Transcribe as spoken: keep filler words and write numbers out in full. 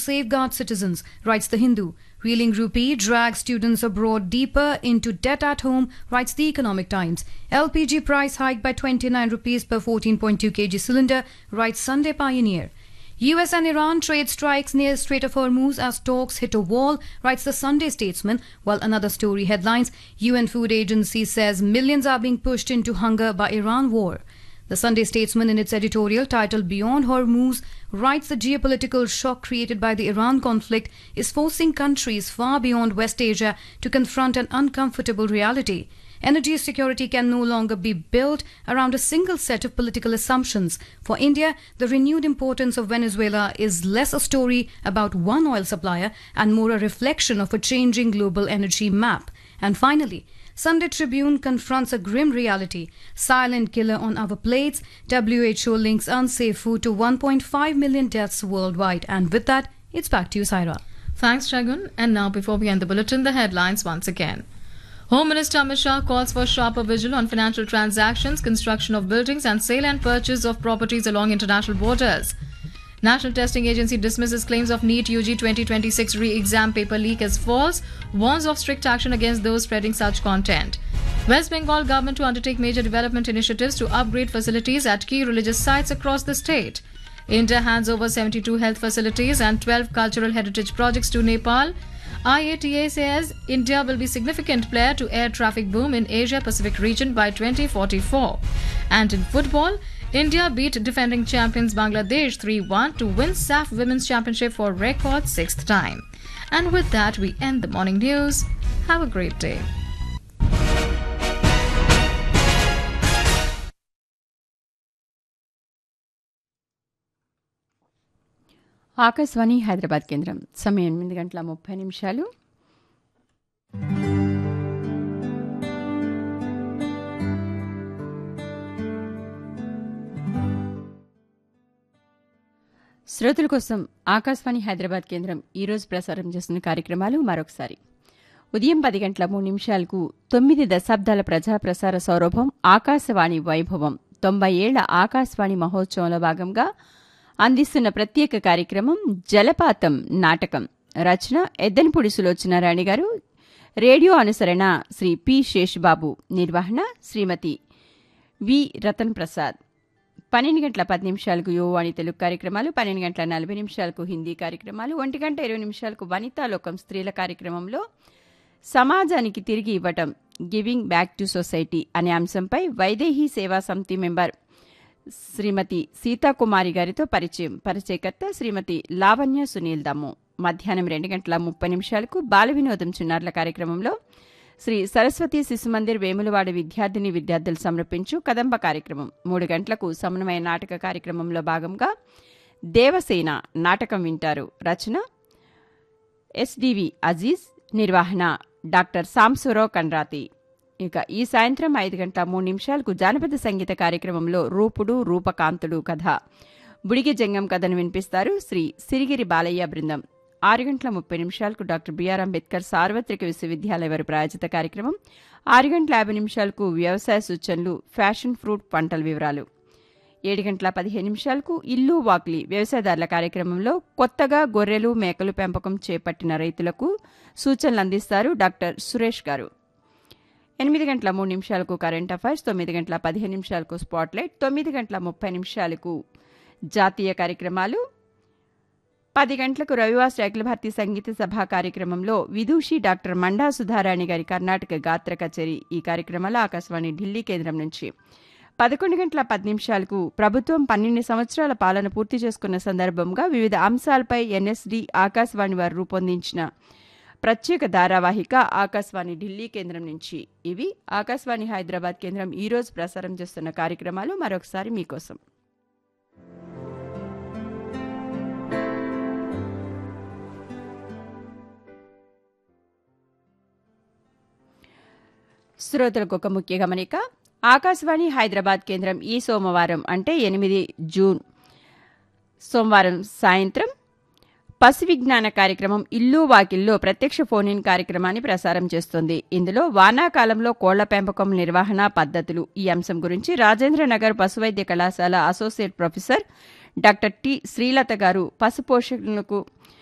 safeguard citizens, writes The Hindu. Reeling rupee drags students abroad deeper into debt at home, writes The Economic Times. L P G price hike by twenty-nine rupees per fourteen point two kilograms cylinder, writes Sunday Pioneer. U S and Iran trade strikes near Strait of Hormuz as talks hit a wall, writes the Sunday Statesman, while another story headlines, U N Food Agency says millions are being pushed into hunger by Iran war. The Sunday Statesman, in its editorial titled Beyond Hormuz, writes the geopolitical shock created by the Iran conflict is forcing countries far beyond West Asia to confront an uncomfortable reality. Energy security can no longer be built around a single set of political assumptions. For India, the renewed importance of Venezuela is less a story about one oil supplier and more a reflection of a changing global energy map. And finally, Sunday Tribune confronts a grim reality. Silent killer on our plates. W H O links unsafe food to one point five million deaths worldwide. And with that, it's back to you, Saira. Thanks, Shagun. And now, before we end the bulletin, the headlines once again. Home Minister Amit Shah calls for sharper vigil on financial transactions, construction of buildings and sale and purchase of properties along international borders. National Testing Agency dismisses claims of NEET U G twenty twenty-six re-exam paper leak as false, warns of strict action against those spreading such content. West Bengal government to undertake major development initiatives to upgrade facilities at key religious sites across the state. India hands over seventy-two health facilities and twelve cultural heritage projects to Nepal. I A T A says India will be significant player to air traffic boom in Asia-Pacific region by twenty forty-four. And in football, India beat defending champions Bangladesh three one to win S A F Women's Championship for record sixth time. And with that, we end the morning news. Have a great day. Akashvani Hyderabad కేంద్రం సమయం ఎనిమిది గంటల ముప్పై నిమిషాలు. శ్రోతల కోసం ఆకాశవాణి హైదరాబాద్ కేంద్రం ఈరోజు ప్రసారం చేస్తున్న కార్యక్రమాలు మరొకసారి. ఉదయం పది గంటల మూడు నిమిషాలకు తొమ్మిది దశాబ్దాల ప్రజా ప్రసార సౌరభం ఆకాశవాణి వైభవం తొంభై ఏళ్ల ఆకాశవాణి మహోత్సవంలో భాగంగా అందిస్తున్న ప్రత్యేక కార్యక్రమం జలపాతం నాటకం. రచన ఎద్దనపూడి సులోచనారాణి గారు. Radio అనుసరణ Shri P Sesha Babu. నిర్వహణ శ్రీమతి వి రతన్ ప్రసాద్. పన్నెండు గంటల పది నిమిషాలకు యువవాణి తెలుగు కార్యక్రమాలు, పన్నెండు గంటల నలభై నిమిషాలకు హిందీ కార్యక్రమాలు, ఒంటి గంట ఇరవై నిమిషాలకు వనితాలోకం స్త్రీల కార్యక్రమంలో సమాజానికి తిరిగి ఇవ్వటం, గివింగ్ బ్యాక్ టు సొసైటీ అనే అంశంపై వైదేహీ సేవా సమితి మెంబర్ శ్రీమతి సీతాకుమారి గారితో పరిచయం. పరిచయకర్త శ్రీమతి లావణ్య సునీల్ దమ్ము. మధ్యాహ్నం రెండు గంటల ముప్పై నిమిషాలకు బాల వినోదం చిన్నారుల కార్యక్రమంలో శ్రీ సరస్వతి శిశుమందిర్ వేములవాడ విద్యార్థిని విద్యార్థులు సమర్పించు కదంబ కార్యక్రమం. మూడు గంటలకు సమన్వయ నాటక కార్యక్రమంలో భాగంగా దేవసేన నాటకం వింటారు. రచన ఎస్డివి అజీజ్. నిర్వహణ డాక్టర్ సాంబశివరావు కండ్రాతి. ఇక ఈ సాయంత్రం ఐదు గంటల మూడు నిమిషాలకు జానపద సంగీత కార్యక్రమంలో రూపుడు రూపకాంతుడు కథ, బుడిగి జంగం కథను వినిపిస్తారు శ్రీ సిరిగిరి బాలయ్య బృందం. ఆరు గంటల ముప్పై నిమిషాలకు డాక్టర్ బిఆర్ అంబేద్కర్ సార్వత్రిక విశ్వవిద్యాలయ వారి ప్రాయోజిత కార్యక్రమం. ఆరు గంటల యాభై నిమిషాలకు వ్యవసాయ సూచనలు, ఫ్యాషన్ ఫ్రూట్ పంటల వివరాలు. ఏడు గంటల పదిహేను నిమిషాలకు ఇల్లు వాక్లీ వ్యవసాయదారుల కార్యక్రమంలో కొత్తగా గొర్రెలు మేకలు పెంపకం చేపట్టిన రైతులకు సూచనలు అందిస్తారు డాక్టర్ సురేష్ గారు. ఎనిమిది గంటల మూడు నిమిషాలకు కరెంట్ అఫైర్స్, తొమ్మిది గంటల పదిహేను నిమిషాలకు స్పాట్లైట్, తొమ్మిది గంటల ముప్పై నిమిషాలకు జాతీయ కార్యక్రమాలు. పది గంటలకు రవివాస అఖిల భారతీయ సంగీత సభ కార్యక్రమంలో విదూషి డాక్టర్ మండా సుధారాణి గారి కర్ణాటక గాత్ర కచేరీ. ఈ కార్యక్రమాలు ఆకాశవాణి ఢిల్లీ కేంద్రం నుంచి. పదకొండు గంటల పది నిమిషాలకు ప్రభుత్వం పన్నెండు సంవత్సరాల పాలన పూర్తి చేసుకున్న సందర్భంగా వివిధ అంశాలపై ఎన్ఎస్డి ఆకాశవాణి వారు రూపొందించిన ప్రత్యేక ధారావాహిక ఆకాశవాణి ఢిల్లీ కేంద్రం నుంచి. ఇవి ఆకాశవాణి హైదరాబాద్ కేంద్రం ఈరోజు ప్రసారం చేస్తున్న కార్యక్రమాలు మరొకసారి మీకోసం. శ్రోతలకు ఒక ముఖ్య గమనిక. ఆకాశవాణి హైదరాబాద్ కేంద్రం ఈ సోమవారం అంటే ఎనిమిది జూన్ సోమవారం సాయంత్రం పశు విజ్ఞాన కార్యక్రమం ఇల్లు వాకిల్లో ప్రత్యక్ష ఫోన్ ఇన్ కార్యక్రమాన్ని ప్రసారం చేస్తుంది. ఇందులో వానాకాలంలో కోళ్ల పెంపకం నిర్వహణ పద్ధతులు ఈ అంశం గురించి రాజేంద్రనగర్ పశువైద్య కళాశాల associate professor doctor T Srilatha గారు పశు పోషకులకు